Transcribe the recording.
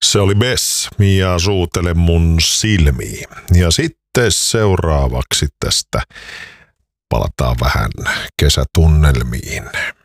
Se oli Bess ja Suutele mun silmiin. Ja sitten seuraavaksi tästä palataan vähän kesätunnelmiin.